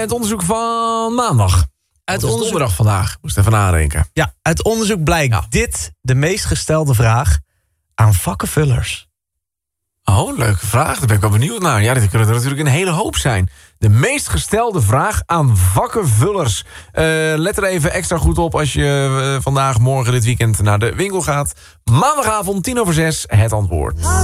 Het onderzoek van maandag. Het is donderdag vandaag. Moest even nadenken. Ja, uit onderzoek blijkt dit de meest gestelde vraag aan vakkenvullers. Oh, leuke vraag. Daar ben ik wel benieuwd naar. Ja, dit kunnen er natuurlijk een hele hoop zijn. De meest gestelde vraag aan vakkenvullers. Let er even extra goed op als je vandaag, morgen, dit weekend naar de winkel gaat. Maandagavond, 5:10, het antwoord.